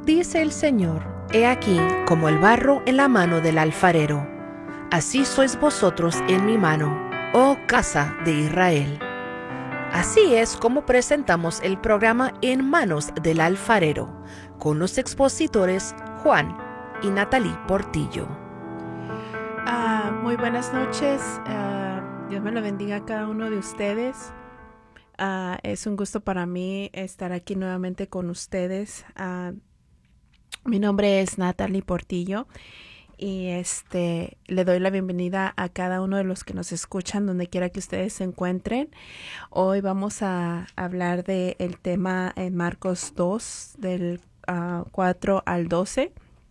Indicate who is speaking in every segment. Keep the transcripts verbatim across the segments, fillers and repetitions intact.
Speaker 1: Dice el Señor: He aquí como el barro en la mano del alfarero, así sois vosotros en mi mano, oh casa de Israel. Así es como presentamos el programa En manos del alfarero, con los expositores Juan y Natalie Portillo.
Speaker 2: Uh, muy buenas noches, uh, Dios me lo bendiga a cada uno de ustedes. Uh, es un gusto para mí estar aquí nuevamente con ustedes. Uh, mi nombre es Natalie Portillo y este le doy la bienvenida a cada uno de los que nos escuchan donde quiera que ustedes se encuentren. Hoy vamos a hablar del tema en Marcos dos del uh, cuatro al doce.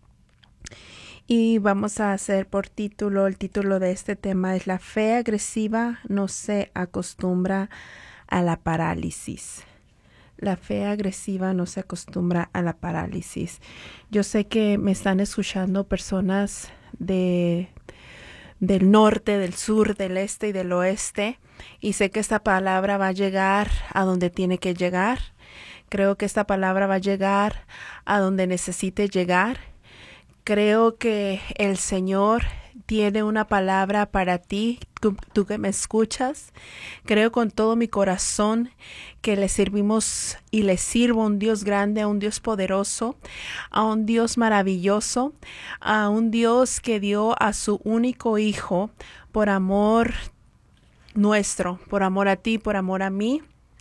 Speaker 2: Y vamos a hacer por título, el título de este tema es: La fe agresiva no se acostumbra a la parálisis. La fe agresiva no se acostumbra a la parálisis. Yo sé que me están escuchando personas de, del norte, del sur, del este y del oeste, y sé que esta palabra va a llegar a donde tiene que llegar. Creo que esta palabra va a llegar a donde necesite llegar. Creo que el Señor tiene una palabra para ti, tú, tú que me escuchas. Creo con todo mi corazón que le servimos y le sirvo a un Dios grande, a un Dios poderoso, a un Dios maravilloso, a un Dios que dio a su único Hijo por amor nuestro, por amor a ti, por amor a mí.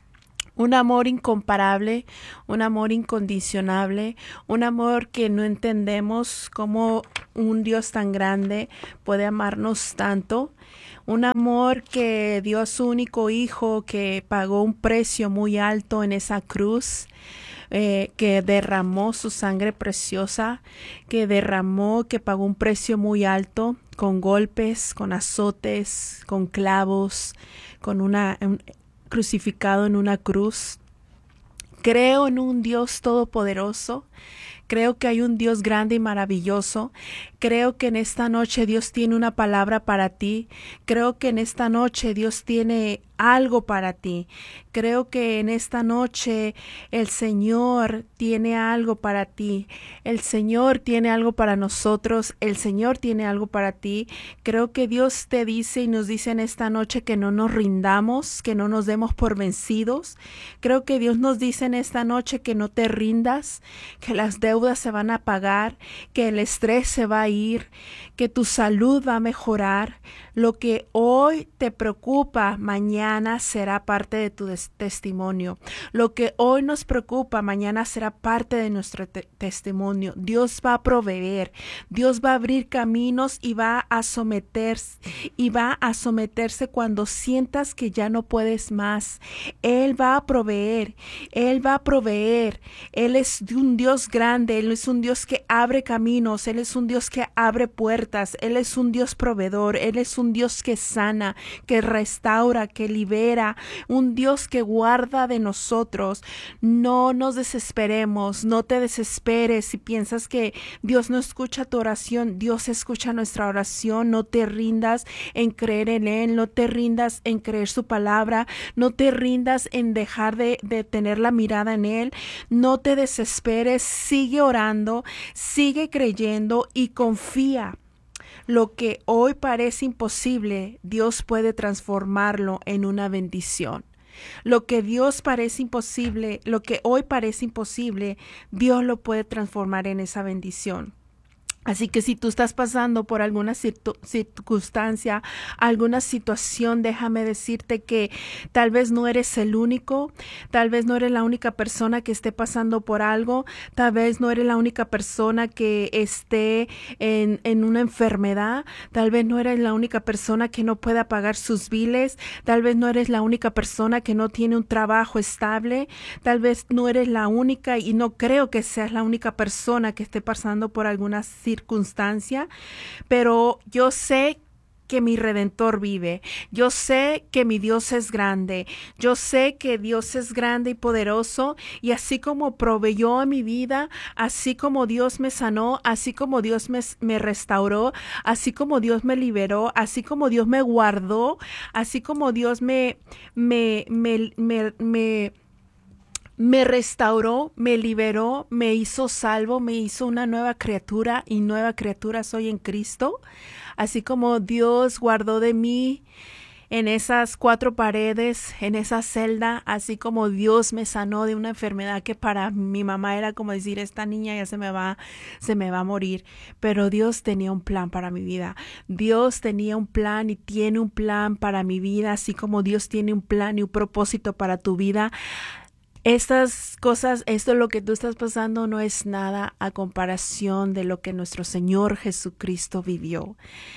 Speaker 2: Un amor incomparable, un amor incondicionable, un amor que no entendemos cómo un Dios tan grande puede amarnos tanto. Un amor que dio a su único Hijo, que pagó un precio muy alto en esa cruz, eh, que derramó su sangre preciosa, que derramó, que pagó un precio muy alto, con golpes, con azotes, con clavos, con una... Un, crucificado en una cruz. Creo en un Dios todopoderoso. Creo que hay un Dios grande y maravilloso. Creo que en esta noche Dios tiene una palabra para ti. Creo que en esta noche Dios tiene algo para ti. Creo que en esta noche el Señor tiene algo para ti. El Señor tiene algo para nosotros. El Señor tiene algo para ti. Creo que Dios te dice y nos dice en esta noche que no nos rindamos, que no nos demos por vencidos. Creo que Dios nos dice en esta noche que no te rindas, que las deudas se van a pagar, que el estrés se va a ir, que tu salud va a mejorar. Lo que hoy te preocupa, mañana será parte de tu testimonio. Lo que hoy nos preocupa, mañana será parte de nuestro te testimonio. Dios va a proveer, Dios va a abrir caminos y va a someterse, y va a someterse cuando sientas que ya no puedes más. Él va a proveer, Él va a proveer. Él es un Dios grande, Él es un Dios que abre caminos, Él es un Dios que abre puertas, Él es un Dios proveedor, Él es un Dios que sana, que restaura, que libera, un Dios que guarda de nosotros. No nos desesperemos, no te desesperes si piensas que Dios no escucha tu oración. Dios escucha nuestra oración. No te rindas en creer en Él, no te rindas en creer su palabra, no te rindas en dejar de, de tener la mirada en Él. No te desesperes, sigue orando, sigue creyendo y confía. Lo que hoy parece imposible, Dios puede transformarlo en una bendición. Lo que Dios parece imposible, lo que hoy parece imposible, Dios lo puede transformar en esa bendición. Así que si tú estás pasando por alguna circunstancia, alguna situación, déjame decirte que tal vez no eres el único, tal vez no eres la única persona que esté pasando por algo, tal vez no eres la única persona que esté en, en una enfermedad, tal vez no eres la única persona que no pueda pagar sus biles, tal vez no eres la única persona que no tiene un trabajo estable, tal vez no eres la única y no creo que seas la única persona que esté pasando por alguna circunstancia. circunstancia, pero yo sé que mi Redentor vive. Yo sé que mi Dios es grande. Yo sé que Dios es grande y poderoso, y así como proveyó a mi vida, así como Dios me sanó, así como Dios me, me restauró, así como Dios me liberó, así como Dios me guardó, así como Dios me me me me, me me restauró, me liberó, me hizo salvo, me hizo una nueva criatura y nueva criatura soy en Cristo. Así como Dios guardó de mí en esas cuatro paredes, en esa celda, así como Dios me sanó de una enfermedad que para mi mamá era como decir, esta niña ya se me va, se me va a morir. Pero Dios tenía un plan para mi vida. Dios tenía un plan y tiene un plan para mi vida, así como Dios tiene un plan y un propósito para tu vida. Estas cosas, esto lo que tú estás pasando no es nada a comparación de lo que nuestro Señor Jesucristo vivió.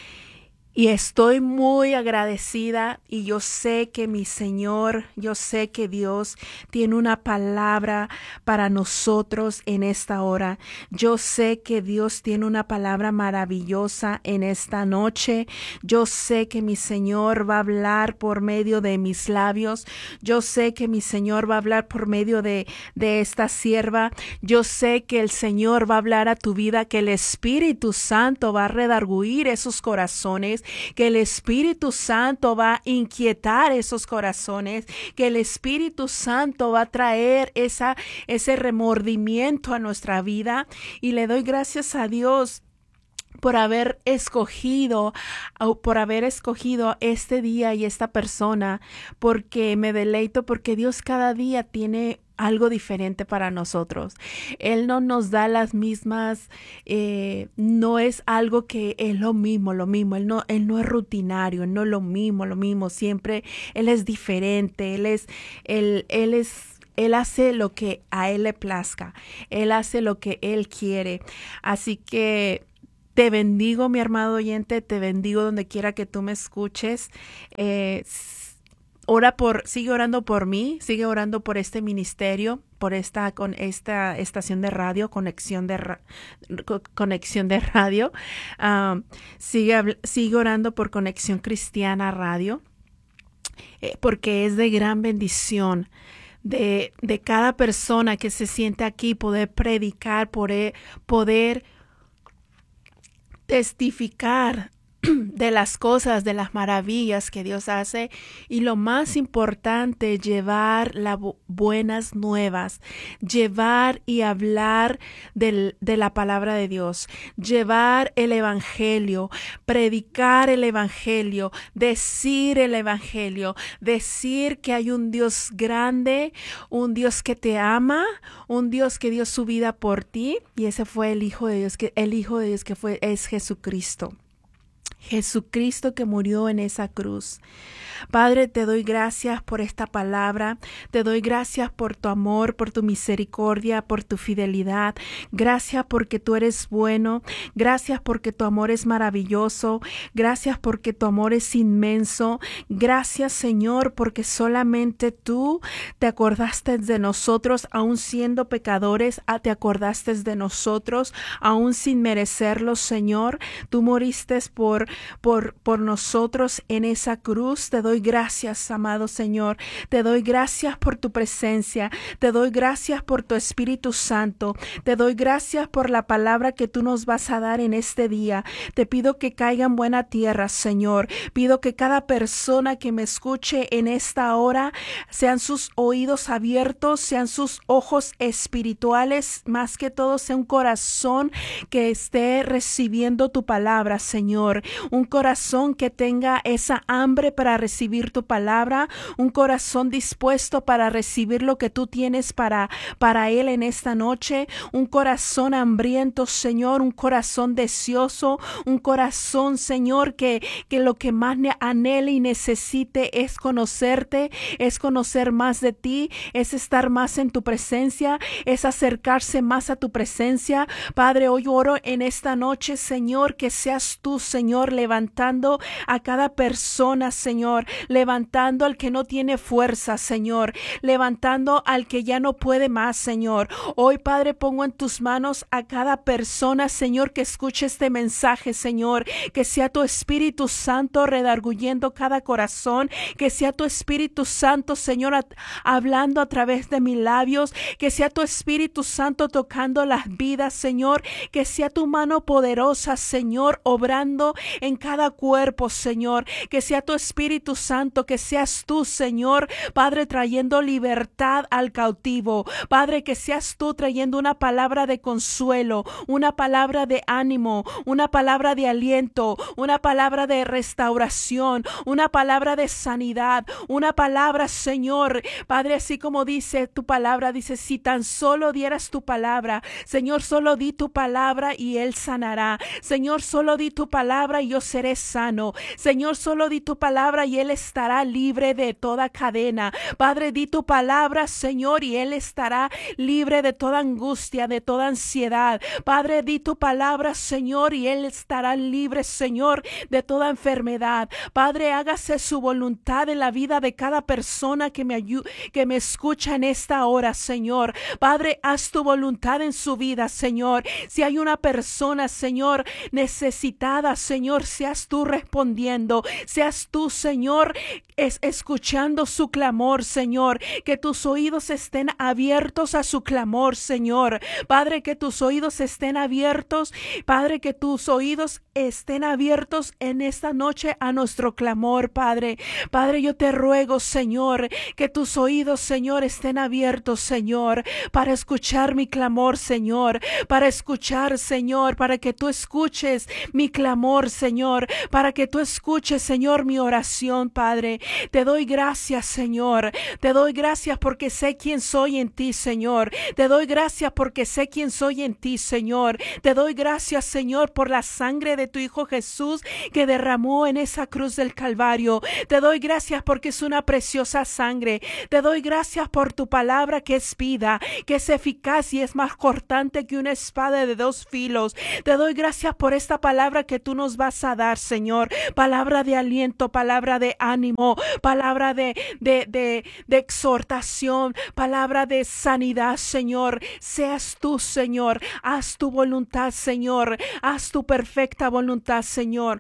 Speaker 2: Y estoy muy agradecida y yo sé que mi Señor, yo sé que Dios tiene una palabra para nosotros en esta hora. Yo sé que Dios tiene una palabra maravillosa en esta noche. Yo sé que mi Señor va a hablar por medio de mis labios. Yo sé que mi Señor va a hablar por medio de, de esta sierva. Yo sé que el Señor va a hablar a tu vida, que el Espíritu Santo va a redarguir esos corazones, que el Espíritu Santo va a inquietar esos corazones, que el Espíritu Santo va a traer esa, ese remordimiento a nuestra vida. Y le doy gracias a Dios por haber escogido, por haber escogido este día y esta persona, porque me deleito, porque Dios cada día tiene algo diferente para nosotros. Él no nos da las mismas, eh, no es algo que es lo mismo, lo mismo. Él no, él no es rutinario, él no es lo mismo, lo mismo. Siempre Él es diferente, Él es, él, él es Él hace lo que a Él le plazca. Él hace lo que Él quiere. Así que te bendigo, mi amado oyente, te bendigo donde quiera que tú me escuches. Eh, ora por, sigue orando por mí, sigue orando por este ministerio, por esta, con esta estación de radio, conexión de, ra, conexión de radio. Um, sigue, sigue orando por Conexión Cristiana Radio, eh, porque es de gran bendición. De, de cada persona que se siente aquí, poder predicar, poder, poder testificar de las cosas, de las maravillas que Dios hace, y lo más importante, llevar las bu buenas nuevas, llevar y hablar del, de la palabra de Dios, llevar el evangelio, predicar el evangelio, decir el evangelio, decir que hay un Dios grande, un Dios que te ama, un Dios que dio su vida por ti, y ese fue el Hijo de Dios, que el Hijo de Dios que fue es Jesucristo. Jesucristo que murió en esa cruz. Padre, te doy gracias por esta palabra, te doy gracias por tu amor, por tu misericordia, por tu fidelidad. Gracias porque tú eres bueno, gracias porque tu amor es maravilloso, gracias porque tu amor es inmenso. Gracias, Señor, porque solamente tú te acordaste de nosotros, aun siendo pecadores, te acordaste de nosotros, aun sin merecerlo, Señor. Tú moriste por, por, por nosotros en esa cruz. Te doy gracias, amado Señor. Te doy gracias por tu presencia. Te doy gracias por tu Espíritu Santo. Te doy gracias por la palabra que tú nos vas a dar en este día. Te pido que caiga en buena tierra, Señor. Pido que cada persona que me escuche en esta hora, sean sus oídos abiertos, sean sus ojos espirituales, más que todo sea un corazón que esté recibiendo tu palabra, Señor. Un corazón que tenga esa hambre para recibir tu palabra, un corazón dispuesto para recibir lo que tú tienes para, para él en esta noche, un corazón hambriento, Señor, un corazón deseoso, un corazón, Señor, que, que lo que más anhele y necesite es conocerte, es conocer más de ti, es estar más en tu presencia, es acercarse más a tu presencia. Padre, hoy oro en esta noche, Señor, que seas tú, Señor, levantando a cada persona, Señor, levantando al que no tiene fuerza, Señor, levantando al que ya no puede más, Señor. Hoy, Padre, pongo en tus manos a cada persona, Señor, que escuche este mensaje, Señor, que sea tu Espíritu Santo redarguyendo cada corazón, que sea tu Espíritu Santo, Señor, a, hablando a través de mis labios, que sea tu Espíritu Santo tocando las vidas, Señor, que sea tu mano poderosa, Señor, obrando en cada cuerpo, Señor, que sea tu Espíritu Santo, que seas tú, Señor, Padre, trayendo libertad al cautivo, Padre, que seas tú trayendo una palabra de consuelo, una palabra de ánimo, una palabra de aliento, una palabra de restauración, una palabra de sanidad, una palabra, Señor, Padre, así como dice tu palabra, dice, si tan solo dieras tu palabra, Señor, solo di tu palabra y Él sanará. Señor, solo di tu palabra y yo seré sano. Señor, solo di tu palabra y Él estará libre de toda cadena. Padre, di tu palabra, Señor, y Él estará libre de toda angustia, de toda ansiedad. Padre, di tu palabra, Señor, y Él estará libre, Señor, de toda enfermedad. Padre, hágase su voluntad en la vida de cada persona que me ayude, que me escucha en esta hora, Señor. Padre, haz tu voluntad en su vida, Señor. Si hay una persona, Señor, necesitada, Señor, seas tú respondiendo, seas tú, Señor, es escuchando su clamor, Señor, que tus oídos estén abiertos a su clamor, Señor. Padre, que tus oídos estén abiertos, Padre, que tus oídos estén abiertos en esta noche a nuestro clamor, Padre. Padre, yo te ruego, Señor, que tus oídos, Señor, estén abiertos, Señor, para escuchar mi clamor, Señor, para escuchar, Señor, para que tú escuches mi clamor, Señor, para que tú escuches, Señor, mi oración, Padre. Te doy gracias, Señor. Te doy gracias porque sé quién soy en ti, Señor. Te doy gracias porque sé quién soy en ti, Señor. Te doy gracias, Señor, por la sangre de tu Hijo Jesús que derramó en esa cruz del Calvario. Te doy gracias porque es una preciosa sangre. Te doy gracias por tu palabra que es vida, que es eficaz y es más cortante que una espada de dos filos. Te doy gracias por esta palabra que tú nos vas a dar, Señor. Palabra de aliento, palabra de ánimo, palabra de, de, de, de exhortación, palabra de sanidad, Señor. Seas tú, Señor. Haz tu voluntad, Señor. Haz tu perfecta voluntad, Señor.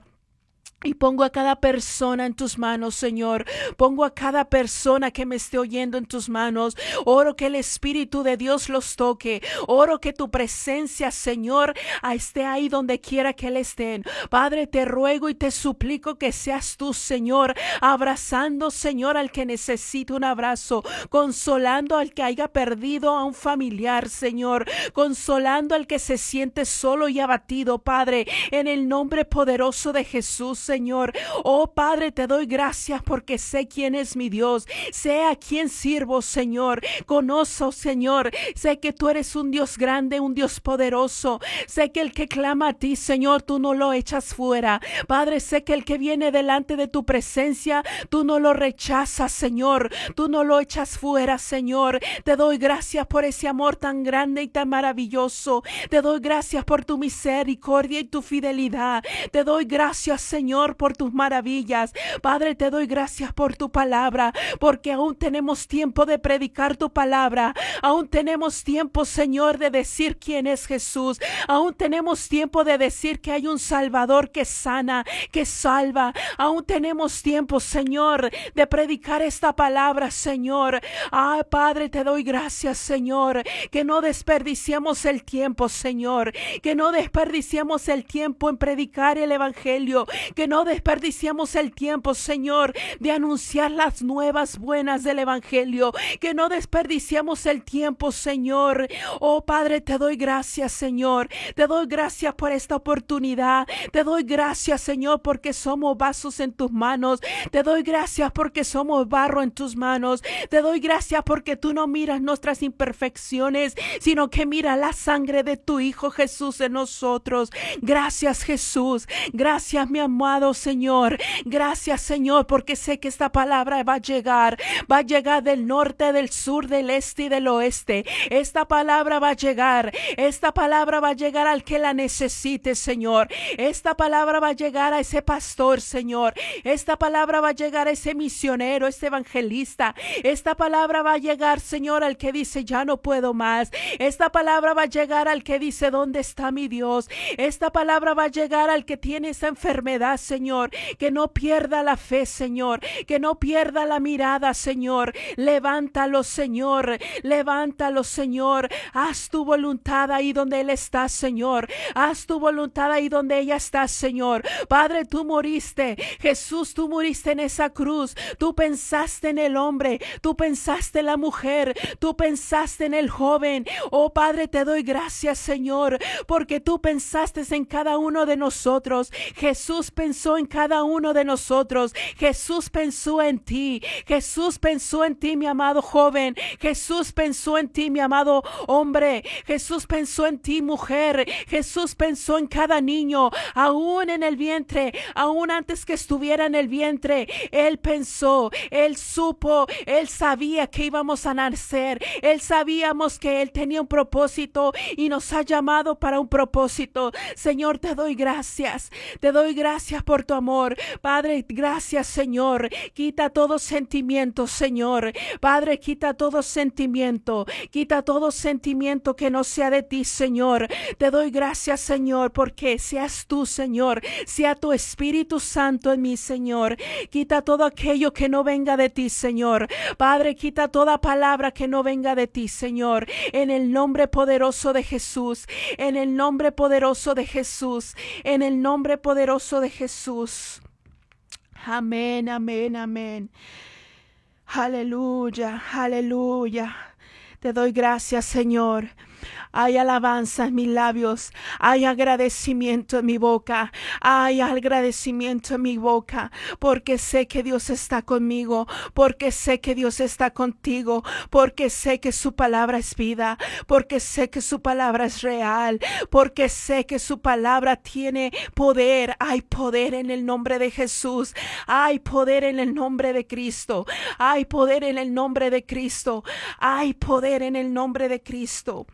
Speaker 2: Y pongo a cada persona en tus manos, Señor. Pongo a cada persona que me esté oyendo en tus manos. Oro que el Espíritu de Dios los toque. Oro que tu presencia, Señor, esté ahí donde quiera que Él esté. Padre, te ruego y te suplico que seas tú, Señor, abrazando, Señor, al que necesite un abrazo. Consolando al que haya perdido a un familiar, Señor. Consolando al que se siente solo y abatido, Padre. En el nombre poderoso de Jesús, Señor. Oh Padre, te doy gracias porque sé quién es mi Dios, sé a quién sirvo, Señor. Conozco, Señor, sé que tú eres un Dios grande, un Dios poderoso. Sé que el que clama a ti, Señor, tú no lo echas fuera. Padre, sé que el que viene delante de tu presencia, tú no lo rechazas, Señor. Tú no lo echas fuera, Señor. Te doy gracias por ese amor tan grande y tan maravilloso. Te doy gracias por tu misericordia y tu fidelidad. Te doy gracias, Señor, por tus maravillas. Padre, te doy gracias por tu palabra, porque aún tenemos tiempo de predicar tu palabra. Aún tenemos tiempo, Señor, de decir quién es Jesús. Aún tenemos tiempo de decir que hay un Salvador que sana, que salva. Aún tenemos tiempo, Señor, de predicar esta palabra, Señor. Ah, Padre, te doy gracias, Señor, que no desperdiciemos el tiempo, Señor, que no desperdiciemos el tiempo en predicar el Evangelio, que no desperdiciemos el tiempo, Señor, de anunciar las nuevas buenas del Evangelio, que no desperdiciemos el tiempo, Señor. Oh Padre, te doy gracias, Señor, te doy gracias por esta oportunidad, te doy gracias, Señor, porque somos vasos en tus manos, te doy gracias porque somos barro en tus manos, te doy gracias porque tú no miras nuestras imperfecciones, sino que mira la sangre de tu Hijo Jesús en nosotros. Gracias, Jesús, gracias, mi amado Señor. Gracias, Señor, porque sé que esta palabra va a llegar, va a llegar del norte, del sur, del este y del oeste. Esta palabra va a llegar, esta palabra va a llegar al que la necesite, Señor. Esta palabra va a llegar a ese pastor, Señor. Esta palabra va a llegar a ese misionero, ese evangelista. Esta palabra va a llegar, Señor, al que dice ya no puedo más. Esta palabra va a llegar al que dice ¿dónde está mi Dios? Esta palabra va a llegar al que tiene esa enfermedad, Señor, que no pierda la fe, Señor, que no pierda la mirada, Señor. Levántalo, Señor, levántalo, Señor. Haz tu voluntad ahí donde Él está, Señor. Haz tu voluntad ahí donde ella está, Señor. Padre, tú moriste, Jesús, tú moriste en esa cruz. Tú pensaste en el hombre, tú pensaste en la mujer, tú pensaste en el joven. Oh Padre, te doy gracias, Señor, porque tú pensaste en cada uno de nosotros. Jesús pensó en cada uno de nosotros. Jesús pensó en ti. Jesús pensó en ti, mi amado joven. Jesús pensó en ti, mi amado hombre. Jesús pensó en ti, mujer. Jesús pensó en cada niño, aún en el vientre, aún antes que estuviera en el vientre. Él pensó, Él supo, Él sabía que íbamos a nacer. Él sabíamos que Él tenía un propósito y nos ha llamado para un propósito. Señor, te doy gracias. Te doy gracias por tu amor. Padre, gracias, Señor. Quita todo sentimiento, Señor. Padre, quita todo sentimiento. Quita todo sentimiento que no sea de ti, Señor. Te doy gracias, Señor, porque seas tú, Señor. Sea tu Espíritu Santo en mí, Señor. Quita todo aquello que no venga de ti, Señor. Padre, quita toda palabra que no venga de ti, Señor. En el nombre poderoso de Jesús. En el nombre poderoso de Jesús. En el nombre poderoso de Jesús. Amén, amén, amén. Aleluya, aleluya. Te doy gracias, Señor. Hay alabanza en mis labios, hay agradecimiento en mi boca, hay agradecimiento en mi boca, porque sé que Dios está conmigo, porque sé que Dios está contigo, porque sé que su palabra es vida, porque sé que su palabra es real, porque sé que su palabra tiene poder. Hay poder en el nombre de Jesús, hay poder en el nombre de Cristo, hay poder en el nombre de Cristo, hay poder en el nombre de Cristo.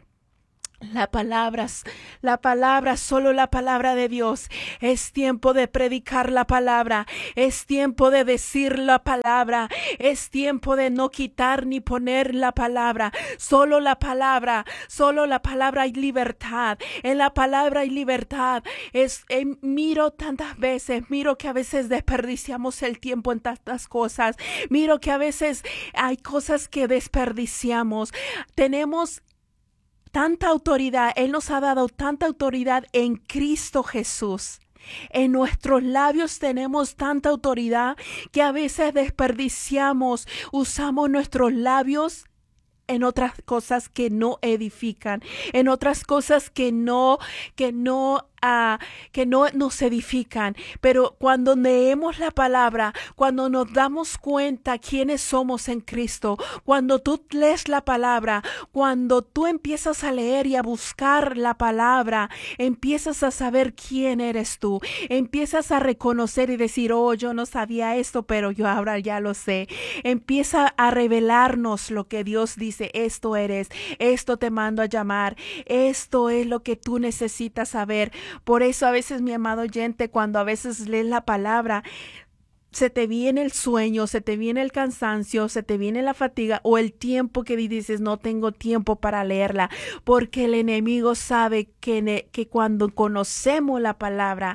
Speaker 2: La palabra, la palabra, solo la palabra de Dios. Es tiempo de predicar la palabra. Es tiempo de decir la palabra. Es tiempo de no quitar ni poner la palabra. Solo la palabra, solo la palabra hay libertad. En la palabra hay libertad. Es, eh, miro tantas veces, miro que a veces desperdiciamos el tiempo en tantas cosas. Miro que a veces hay cosas que desperdiciamos. Tenemos tanta autoridad, Él nos ha dado tanta autoridad en Cristo Jesús. En nuestros labios tenemos tanta autoridad que a veces desperdiciamos, usamos nuestros labios en otras cosas que no edifican, en otras cosas que no, que no Uh, que no nos edifican. Pero cuando leemos la palabra, cuando nos damos cuenta quiénes somos en Cristo, cuando tú lees la palabra, cuando tú empiezas a leer y a buscar la palabra, empiezas a saber quién eres tú, empiezas a reconocer y decir, oh, yo no sabía esto, pero yo ahora ya lo sé. Empieza a revelarnos lo que Dios dice, esto eres, esto te mando a llamar, esto es lo que tú necesitas saber. Por eso a veces, mi amado oyente, cuando a veces lees la palabra, se te viene el sueño, se te viene el cansancio, se te viene la fatiga o el tiempo que dices no tengo tiempo para leerla, porque el enemigo sabe que, que cuando conocemos la palabra,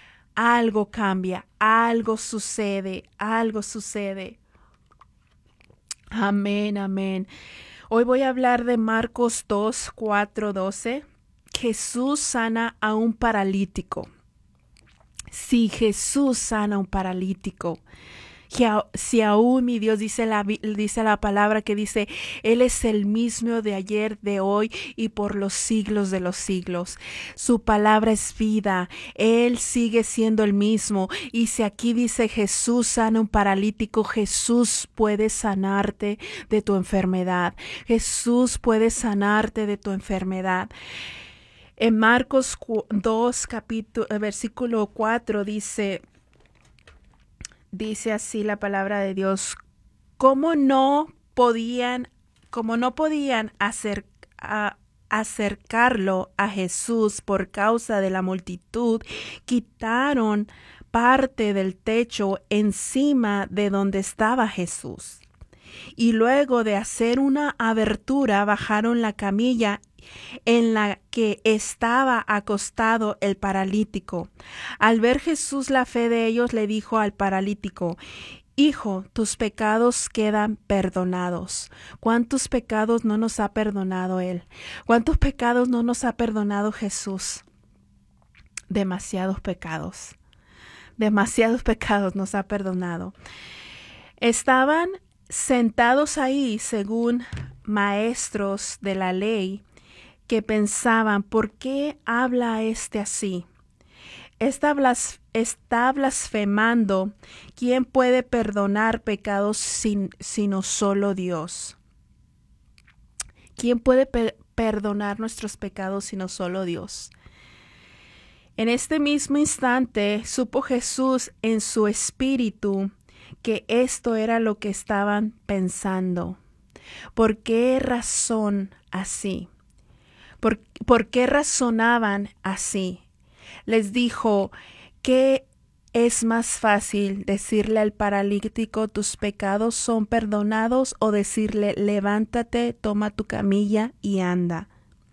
Speaker 2: algo cambia, algo sucede, algo sucede. Amén, amén. Hoy voy a hablar de Marcos dos, cuatro, doce. Jesús sana a un paralítico. Si Jesús sana a un paralítico, si aún mi Dios dice la, dice la palabra que dice, Él es el mismo de ayer, de hoy y por los siglos de los siglos. Su palabra es vida. Él sigue siendo el mismo. Y si aquí dice Jesús sana a un paralítico, Jesús puede sanarte de tu enfermedad. Jesús puede sanarte de tu enfermedad. En Marcos dos, capítulo, versículo cuatro dice, dice así la palabra de Dios, ¿cómo no podían, cómo no podían hacer, a, acercarlo a Jesús por causa de la multitud? Quitaron parte del techo encima de donde estaba Jesús. Y luego de hacer una abertura, bajaron la camilla en la que estaba acostado el paralítico. Al ver Jesús la fe de ellos, le dijo al paralítico: Hijo, tus pecados quedan perdonados. ¿Cuántos pecados no nos ha perdonado Él? ¿Cuántos pecados no nos ha perdonado Jesús? Demasiados pecados. Demasiados pecados nos ha perdonado. Estaban sentados ahí, según maestros de la ley, que pensaban: ¿por qué habla este así? Está, blas, está blasfemando. ¿Quién puede perdonar pecados sin, sino solo Dios? ¿Quién puede per perdonar nuestros pecados sino solo Dios? En este mismo instante supo Jesús en su espíritu que esto era lo que estaban pensando. ¿Por qué razón así? ¿Por, ¿Por qué razonaban así? Les dijo: ¿qué es más fácil, decirle al paralítico tus pecados son perdonados, o decirle levántate, toma tu camilla y anda?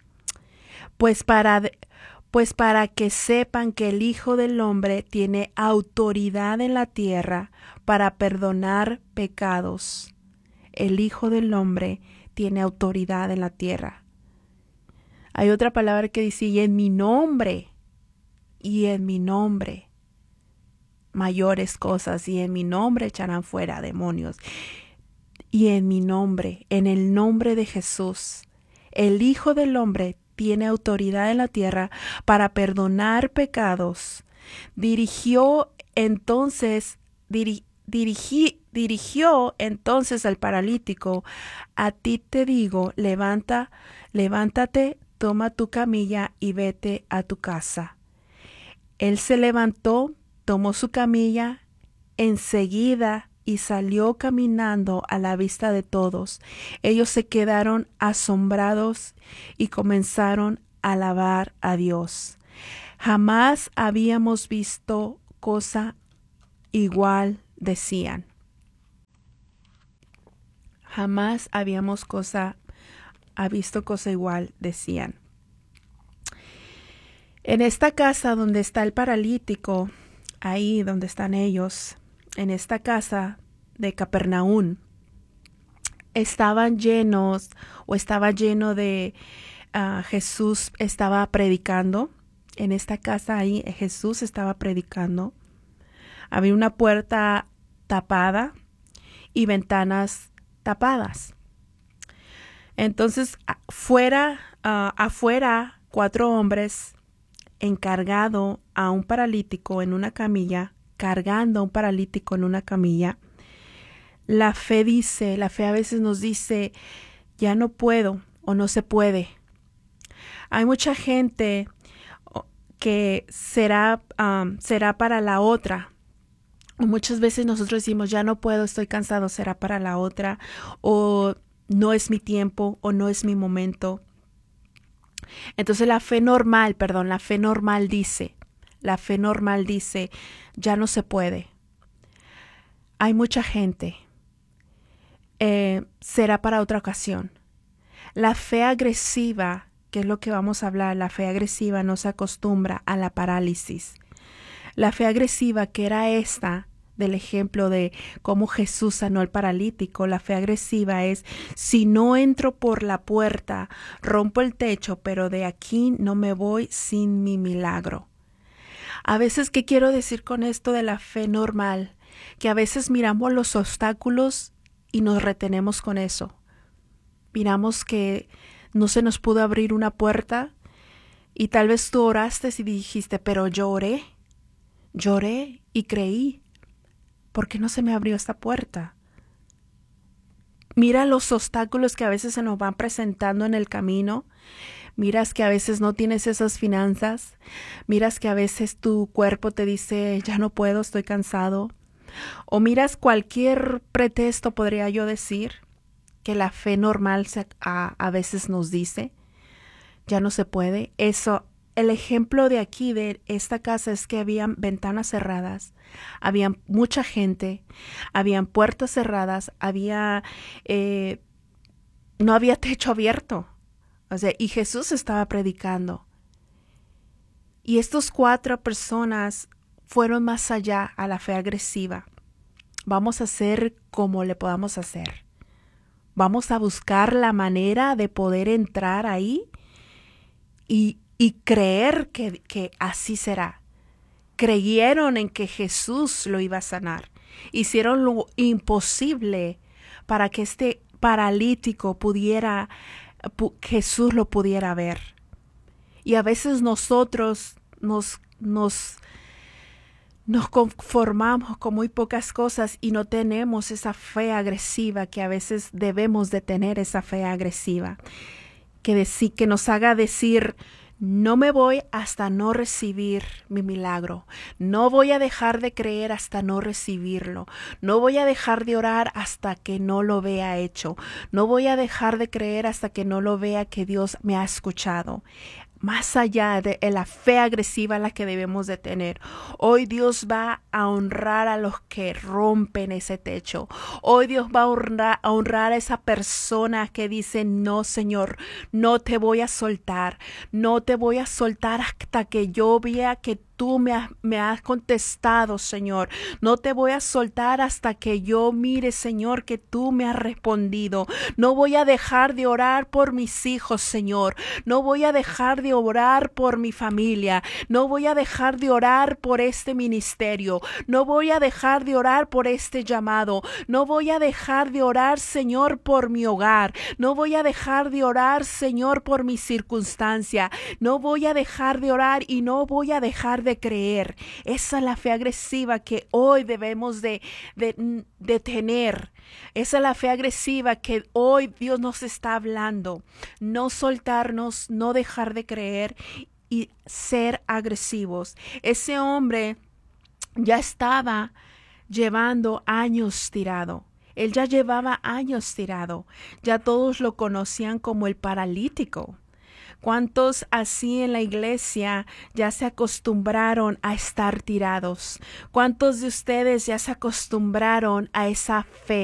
Speaker 2: Pues para, pues para que sepan que el Hijo del Hombre tiene autoridad en la tierra para perdonar pecados. El Hijo del Hombre tiene autoridad en la tierra. Hay otra palabra que dice: y en mi nombre, y en mi nombre, mayores cosas, y en mi nombre echarán fuera demonios. Y en mi nombre, en el nombre de Jesús, el Hijo del Hombre tiene autoridad en la tierra para perdonar pecados. Dirigió entonces, diri, dirigí, dirigió entonces al paralítico: a ti te digo, levanta, levántate, toma tu camilla y vete a tu casa. Él se levantó, tomó su camilla enseguida y salió caminando a la vista de todos. Ellos se quedaron asombrados y comenzaron a alabar a Dios. Jamás habíamos visto cosa igual, decían. Jamás habíamos cosa, ha visto cosa igual, decían. En esta casa donde está el paralítico, ahí donde están ellos, en esta casa de Capernaum, estaban llenos o estaba lleno de uh, Jesús estaba predicando. En esta casa ahí Jesús estaba predicando. Había una puerta tapada y ventanas tapadas. Entonces, fuera, uh, afuera, cuatro hombres encargado a un paralítico en una camilla, cargando a un paralítico en una camilla. La fe dice, la fe a veces nos dice: ya no puedo o no se puede. Hay mucha gente que será, um, será para la otra. O muchas veces nosotros decimos: ya no puedo, estoy cansado, será para la otra, o no es mi tiempo, o no es mi momento. Entonces la fe normal, perdón, la fe normal dice, la fe normal dice, ya no se puede. Hay mucha gente, eh, será para otra ocasión. La fe agresiva, que es lo que vamos a hablar, la fe agresiva no se acostumbra a la parálisis. La fe agresiva, que era esta, del ejemplo de cómo Jesús sanó al paralítico, la fe agresiva es: si no entro por la puerta, rompo el techo, pero de aquí no me voy sin mi milagro. A veces, ¿qué quiero decir con esto de la fe normal? Que a veces miramos los obstáculos y nos retenemos con eso. Miramos que no se nos pudo abrir una puerta y tal vez tú oraste y dijiste: pero yo oré, lloré y creí. ¿Por qué no se me abrió esta puerta? Mira los obstáculos que a veces se nos van presentando en el camino. Miras que a veces no tienes esas finanzas. Miras que a veces tu cuerpo te dice: ya no puedo, estoy cansado. O miras cualquier pretexto, podría yo decir, que la fe normal se, a, a veces nos dice: ya no se puede. Eso, el ejemplo de aquí, de esta casa, es que habían ventanas cerradas, había mucha gente, habían puertas cerradas, había, eh, no había techo abierto. O sea, y Jesús estaba predicando. Y estas cuatro personas fueron más allá a la fe agresiva. Vamos a hacer como le podamos hacer. Vamos a buscar la manera de poder entrar ahí y, y creer que, que así será. Creyeron en que Jesús lo iba a sanar. Hicieron lo imposible para que este paralítico pudiera, pu- Jesús lo pudiera ver. Y a veces nosotros nos, nos, nos conformamos con muy pocas cosas y no tenemos esa fe agresiva que a veces debemos de tener, esa fe agresiva. Que, deci- que nos haga decir, no me voy hasta no recibir mi milagro. No voy a dejar de creer hasta no recibirlo. No voy a dejar de orar hasta que no lo vea hecho. No voy a dejar de creer hasta que no lo vea que Dios me ha escuchado. Más allá de la fe agresiva la que debemos de tener. Hoy Dios va a honrar a los que rompen ese techo. Hoy Dios va a honrar, a honrar a esa persona que dice, no, Señor, no te voy a soltar. No te voy a soltar hasta que yo vea que tú me has, me has contestado, Señor. No te voy a soltar hasta que yo mire, Señor, que tú me has respondido. No voy a dejar de orar por mis hijos, Señor. No voy a dejar de orar por mi familia. No voy a dejar de orar por este ministerio. No voy a dejar de orar por este llamado. No voy a dejar de orar, Señor, por mi hogar. No voy a dejar de orar, Señor, por mi circunstancia. No voy a dejar de orar y no voy a dejar de creer. Esa es la fe agresiva que hoy debemos de, de, de tener. Esa es la fe agresiva que hoy Dios nos está hablando. No soltarnos, no dejar de creer y ser agresivos. Ese hombre ya estaba llevando años tirado. Él ya llevaba años tirado. Ya todos lo conocían como el paralítico. ¿Cuántos así en la iglesia ya se acostumbraron a estar tirados? ¿Cuántos de ustedes ya se acostumbraron a esa fe?